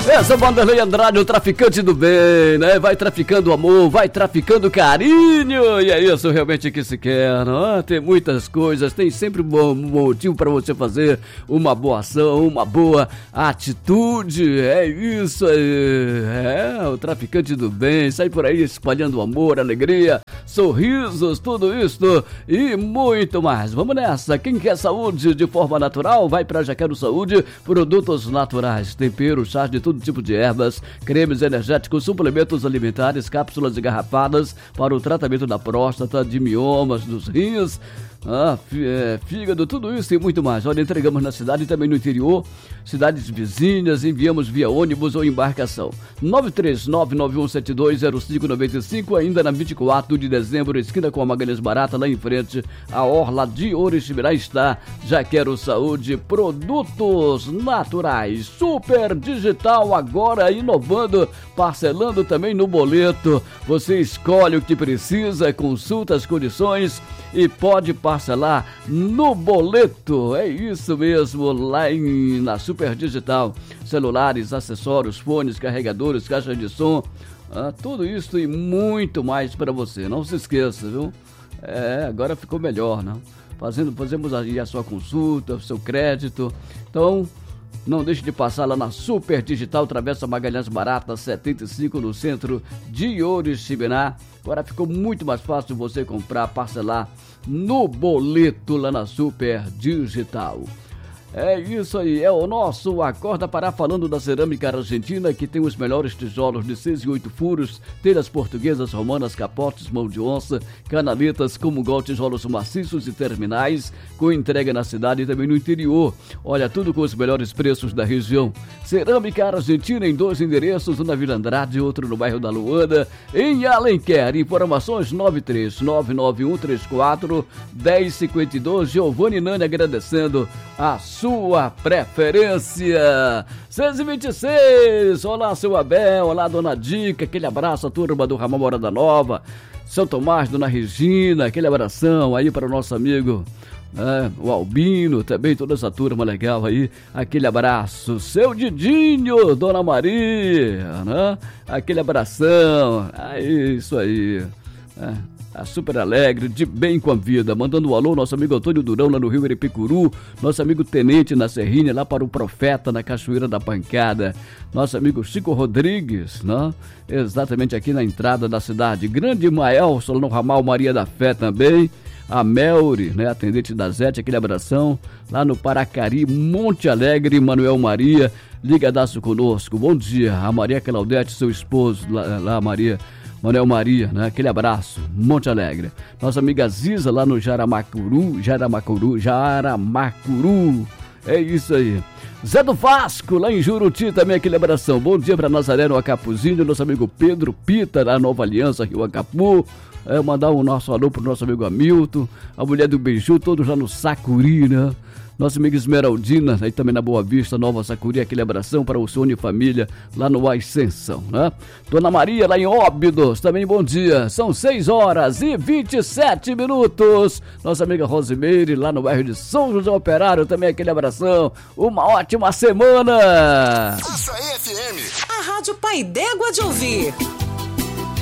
Essa Vanderlei Andrade, o traficante do bem, né? Vai traficando amor, vai traficando carinho. E é isso realmente que se quer, não? Tem muitas coisas, tem sempre um bom motivo para você fazer uma boa ação, uma boa atitude. É isso aí. É, o traficante do bem, sai por aí espalhando amor, alegria, sorrisos, tudo isso e muito mais. Vamos nessa. Quem quer saúde de forma natural, vai pra Jaquero Saúde, produtos naturais, temperos, chás de todo tipo de ervas, cremes energéticos, suplementos alimentares, cápsulas engarrafadas para o tratamento da próstata, de miomas, dos rins, fígado, tudo isso e muito mais. Olha, entregamos na cidade e também no interior, cidades vizinhas, enviamos via ônibus ou embarcação. 93991720595, ainda na 24 de dezembro, esquina com a Magalhães Barata, lá em frente, a orla de Oriximiná está Jaquero Saúde, produtos naturais, super digital, agora inovando, parcelando também no boleto. Você escolhe o que precisa, consulta as condições e pode parcelar no boleto. É isso mesmo, lá na Super Digital. Celulares, acessórios, fones, carregadores, caixas de som, tudo isso e muito mais para você. Não se esqueça, viu? Agora ficou melhor, né? Fazemos aí a sua consulta, o seu crédito. Então, não deixe de passar lá na Super Digital, Travessa Magalhães Barata 75, no centro de Oriximiná. Agora ficou muito mais fácil você comprar, parcelar no boleto lá na Super Digital. É isso aí, é o nosso Acorda Pará, falando da cerâmica argentina, que tem os melhores tijolos de 6 e 8 furos, telhas portuguesas, romanas, capotes, mão de onça, canaletas, como igual tijolos maciços e terminais, com entrega na cidade e também no interior. Olha, tudo com os melhores preços da região. Cerâmica argentina em 2 endereços, um na Vila Andrade e outro no bairro da Luanda, em Alenquer. Informações 93991341052. Giovanni Nani agradecendo a sua preferência. 6h26, olá seu Abel, olá dona Dica, aquele abraço à turma do Ramon Morada Nova, São Tomás, dona Regina, aquele abração aí para o nosso amigo o Albino, também toda essa turma legal aí, aquele abraço, seu Didinho, dona Maria, né? Aquele abração, isso aí, a Super Alegre, de bem com a vida, mandando um alô, nosso amigo Antônio Durão lá no Rio Iripicuru, nosso amigo Tenente na Serrinha, lá para o Profeta na Cachoeira da Pancada, nosso amigo Chico Rodrigues, né? Exatamente aqui na entrada da cidade, Grande Maelson no ramal Maria da Fé também, a Melri, né, atendente da Zete, aquele abração, lá no Paracari, Monte Alegre, Manuel Maria, ligadaço conosco, bom dia, a Maria Claudete, seu esposo, lá Maria, Manuel Maria, né? Aquele abraço, Monte Alegre. Nossa amiga Ziza lá no Jaramacuru. É isso aí. Zé do Vasco, lá em Juruti, também aquele abração. Bom dia para Nazaré no Acapuzinho, nosso amigo Pedro Pita, da Nova Aliança, Rio Acapu. Mandar um nosso alô pro nosso amigo Hamilton, a mulher do Beiju, todos lá no Sacuri, né? Nossa amiga Esmeraldina, aí também na Boa Vista, Nova Sacuri, aquele abração para o Sônia e família lá no Ascensão, né? Dona Maria lá em Óbidos, também bom dia, são 6h27. Nossa amiga Rosimeire lá no bairro de São José Operário, também aquele abração, uma ótima semana! Açaí FM, a rádio Pai d'Égua de ouvir.